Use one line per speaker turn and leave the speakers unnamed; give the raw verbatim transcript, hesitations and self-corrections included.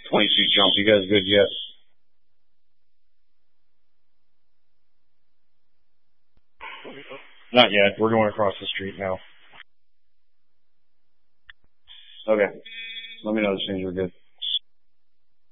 twenty-two jump. You guys good yet? Not yet. We're going across the street now. Okay. Let me know as soon as you're good.